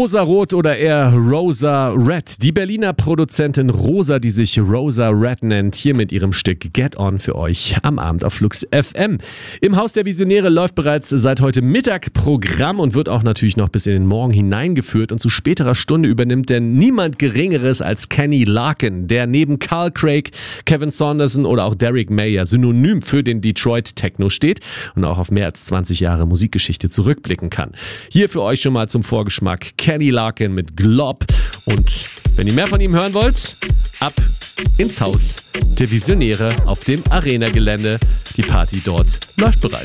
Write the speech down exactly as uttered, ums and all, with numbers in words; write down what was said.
Rosa-Rot oder eher Rosa-Red. Die Berliner Produzentin Rosa, die sich Rosa-Red nennt, hier mit ihrem Stück Get On für euch am Abend auf Flux F M. Im Haus der Visionäre läuft bereits seit heute Mittag Programm und wird auch natürlich noch bis in den Morgen hineingeführt. Und zu späterer Stunde übernimmt denn niemand Geringeres als Kenny Larkin, der neben Carl Craig, Kevin Saunderson oder auch Derek Mayer synonym für den Detroit Techno steht und auch auf mehr als zwanzig Jahre Musikgeschichte zurückblicken kann. Hier für euch schon mal zum Vorgeschmack Kenny Larkin mit Glob. Und wenn ihr mehr von ihm hören wollt, ab ins Haus der Visionäre auf dem Arena-Gelände. Die Party dort läuft bereits.